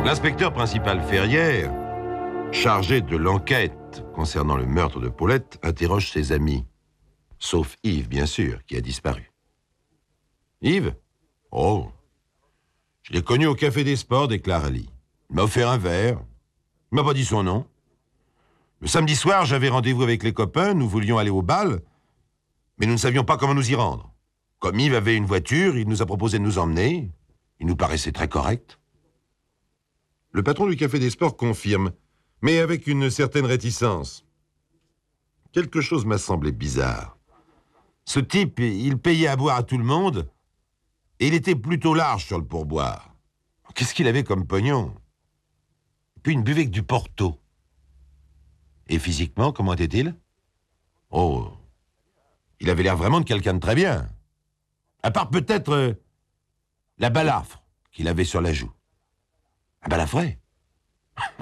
L'inspecteur principal Ferrière, chargé de l'enquête concernant le meurtre de Paulette, interroge ses amis. Sauf Yves, bien sûr, qui a disparu. Yves? Oh, je l'ai connu au Café des Sports, déclare Ali. Il m'a offert un verre. Il m'a pas dit son nom. Le samedi soir, j'avais rendez-vous avec les copains, nous voulions aller au bal, mais nous ne savions pas comment nous y rendre. Comme Yves avait une voiture, il nous a proposé de nous emmener. Il nous paraissait très correct. Le patron du Café des Sports confirme, mais avec une certaine réticence. Quelque chose m'a semblé bizarre. Ce type, il payait à boire à tout le monde, et il était plutôt large sur le pourboire. Qu'est-ce qu'il avait comme pognon? Puis il ne buvait que du Porto. Et physiquement, comment était-il? Oh, il avait l'air vraiment de quelqu'un de très bien. À part peut-être la balafre qu'il avait sur la joue. Un balafré?